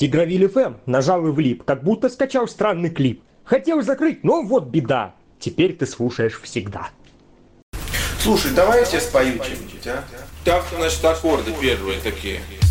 Тигровиль ФМ нажал и влип, как будто скачал странный клип. Хотел закрыть, но вот беда. Теперь ты слушаешь всегда. Слушай, давай я тебе спою что-нибудь, а? Так, значит, аккорды первые такие.